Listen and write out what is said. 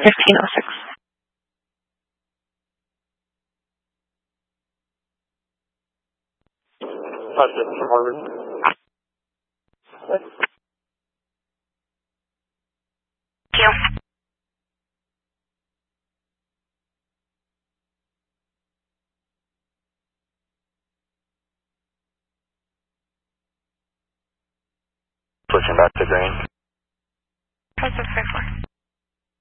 1506. Thank you. Switching back to green. Positive 54.